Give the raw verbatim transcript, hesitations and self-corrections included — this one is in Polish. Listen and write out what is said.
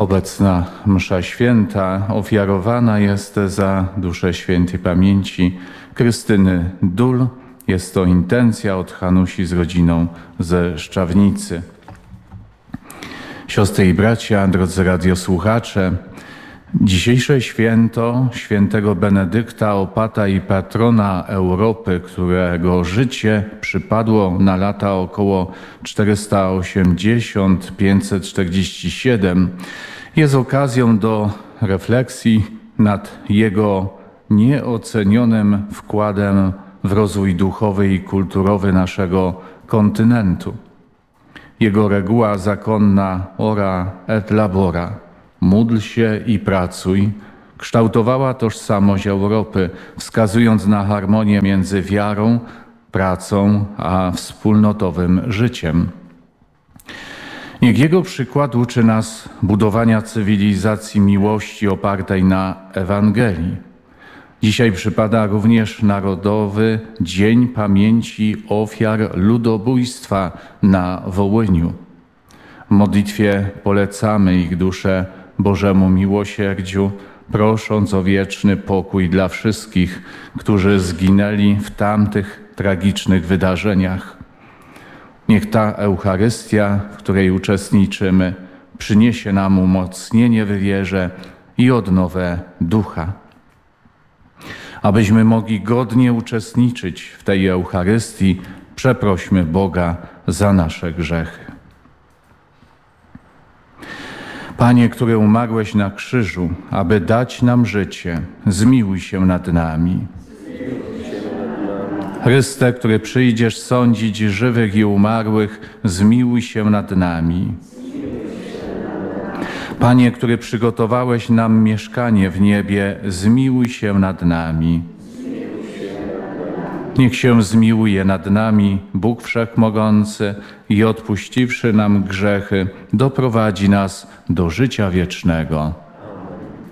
Obecna msza święta ofiarowana jest za duszę świętej pamięci Krystyny Dul. Jest to intencja od Hanusi z rodziną ze Szczawnicy. Siostry i bracia, drodzy radiosłuchacze, dzisiejsze święto świętego Benedykta, opata i patrona Europy, którego życie przypadło na lata około czterysta osiemdziesiąt do pięćset czterdzieści siedem, jest okazją do refleksji nad jego nieocenionym wkładem w rozwój duchowy i kulturowy naszego kontynentu. Jego reguła zakonna ora et labora, módl się i pracuj, kształtowała tożsamość Europy, wskazując na harmonię między wiarą, pracą a wspólnotowym życiem. Niech jego przykład uczy nas budowania cywilizacji miłości opartej na Ewangelii. Dzisiaj przypada również Narodowy Dzień Pamięci Ofiar Ludobójstwa na Wołyniu. W modlitwie polecamy ich dusze Bożemu miłosierdziu, prosząc o wieczny pokój dla wszystkich, którzy zginęli w tamtych tragicznych wydarzeniach. Niech ta Eucharystia, w której uczestniczymy, przyniesie nam umocnienie w wierze i odnowę ducha. Abyśmy mogli godnie uczestniczyć w tej Eucharystii, przeprośmy Boga za nasze grzechy. Panie, który umarłeś na krzyżu, aby dać nam życie, zmiłuj się nad nami. Chryste, który przyjdziesz sądzić żywych i umarłych, zmiłuj się nad nami. Panie, który przygotowałeś nam mieszkanie w niebie, zmiłuj się nad nami. Niech się zmiłuje nad nami Bóg Wszechmogący i odpuściwszy nam grzechy, doprowadzi nas do życia wiecznego.